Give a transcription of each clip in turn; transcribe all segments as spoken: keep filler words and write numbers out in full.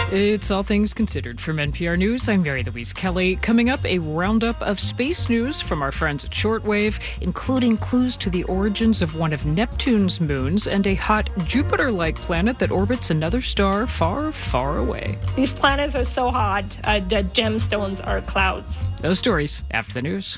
It's All Things Considered from N P R News. I'm Mary Louise Kelly. Coming up, a roundup of space news from our friends at Shortwave, including clues to the origins of one of Neptune's moons and a hot Jupiter-like planet that orbits another star far, far away. These planets are so hot, uh, the gemstones are clouds. Those stories after the news.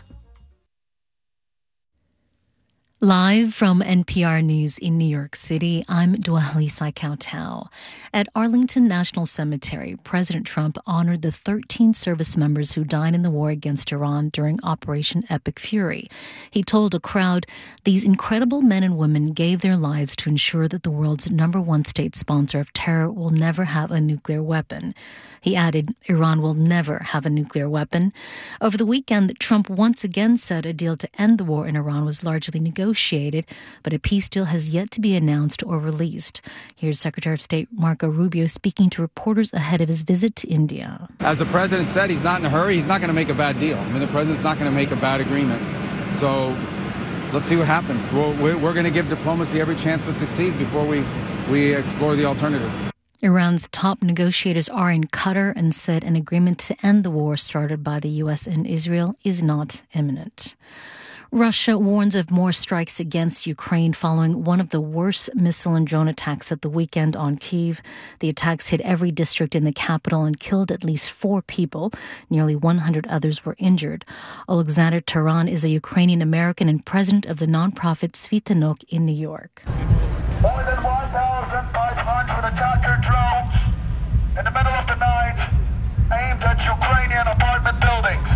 Live from N P R News in New York City, I'm Dwalisa Kautal. At Arlington National Cemetery, President Trump honored the thirteen service members who died in the war against Iran during Operation Epic Fury. He told a crowd, "These incredible men and women gave their lives to ensure that the world's number one state sponsor of terror will never have a nuclear weapon." He added, Iran will never have a nuclear weapon. Over the weekend, Trump once again said a deal to end the war in Iran was largely negotiated, but a peace deal has yet to be announced or released. Here's Secretary of State Marco Rubio speaking to reporters ahead of his visit to India. As the president said, he's not in a hurry. He's not going to make a bad deal. I mean, the president's not going to make a bad agreement. So let's see what happens. We'll, we're we're going to give diplomacy every chance to succeed before we, we explore the alternatives. Iran's top negotiators are in Qatar and said an agreement to end the war started by the U S and Israel is not imminent. Russia warns of more strikes against Ukraine following one of the worst missile and drone attacks at the weekend on Kyiv. The attacks hit every district in the capital and killed at least four people. Nearly one hundred others were injured. Alexander Taran is a Ukrainian American and president of the nonprofit Svitanok in New York. More than one thousand five hundred attacker drones in the middle of the night aimed at Ukrainian apartment buildings.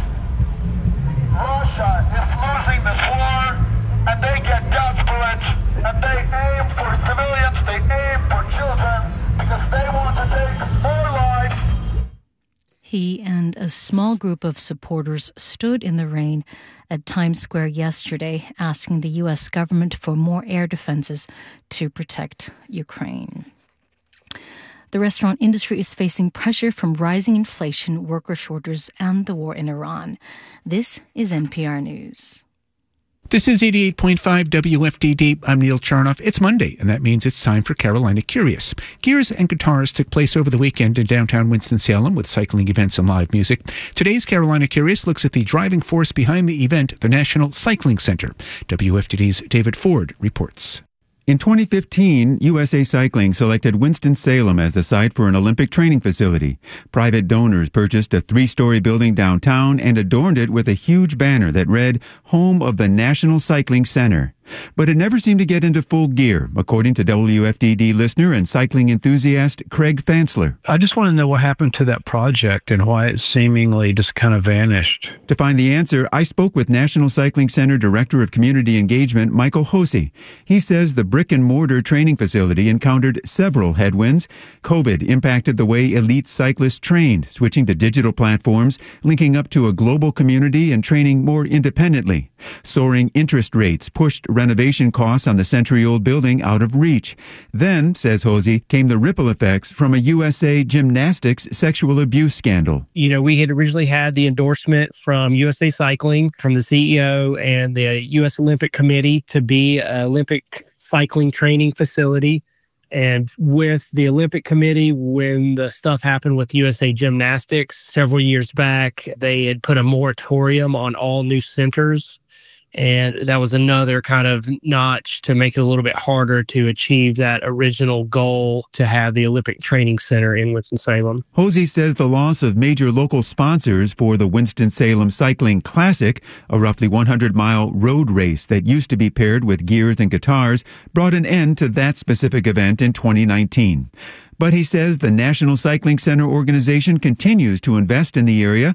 Russia is losing this war, and they get desperate, and they aim for civilians, they aim for children, because they want to take more lives. He and a small group of supporters stood in the rain at Times Square yesterday, asking the U S government for more air defenses to protect Ukraine. The restaurant industry is facing pressure from rising inflation, worker shortages, and the war in Iran. This is N P R News. This is eighty-eight point five W F D D. I'm Neil Charnoff. It's Monday, and that means it's time for Carolina Curious. Gears and Guitars took place over the weekend in downtown Winston-Salem with cycling events and live music. Today's Carolina Curious looks at the driving force behind the event, the National Cycling Center. W F D D's David Ford reports. In twenty fifteen, U S A Cycling selected Winston-Salem as the site for an Olympic training facility. Private donors purchased a three-story building downtown and adorned it with a huge banner that read, "Home of the National Cycling Center." But it never seemed to get into full gear, according to W F D D listener and cycling enthusiast Craig Fansler. I just want to know what happened to that project and why it seemingly just kind of vanished. To find the answer, I spoke with National Cycling Center Director of Community Engagement, Michael Hosey. He says the brick-and-mortar training facility encountered several headwinds. COVID impacted the way elite cyclists trained, switching to digital platforms, linking up to a global community and training more independently. Soaring interest rates pushed renovation costs on the century-old building out of reach. Then, says Hosey, came the ripple effects from a U S A Gymnastics sexual abuse scandal. You know, we had originally had the endorsement from U S A Cycling, from the C E O and the U S Olympic Committee to be an Olympic cycling training facility. And with the Olympic Committee, when the stuff happened with U S A Gymnastics several years back, they had put a moratorium on all new centers. And that was another kind of notch to make it a little bit harder to achieve that original goal to have the Olympic Training Center in Winston-Salem. Hosey says the loss of major local sponsors for the Winston-Salem Cycling Classic, a roughly one hundred mile road race that used to be paired with gears and guitars, brought an end to that specific event in twenty nineteen. But he says the National Cycling Center organization continues to invest in the area,